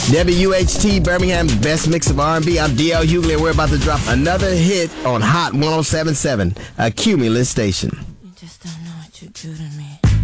WHT Birmingham, best mix of R&B. I'm DL Hughley, and we're about to drop another hit on Hot 107.7, a Cumulus station.